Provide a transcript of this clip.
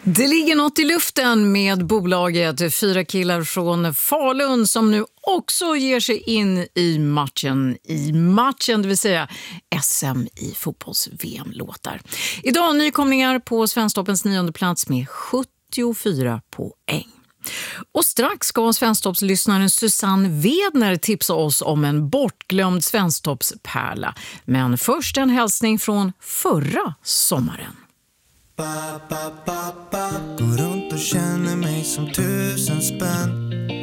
Det ligger något i luften med bolaget 4 killar från Falun som nu också ger sig in i matchen, det vill säga SM i fotbolls-VM-låtar. Idag nykomlingar på Svensktoppens 9:e plats med 74 poäng. Och strax ska Svensktoppslyssnaren Susanne Wedner tipsa oss om en bortglömd Svensktoppspärla. Men först en hälsning från förra sommaren. Går runt och känner mig som 1000 spänn.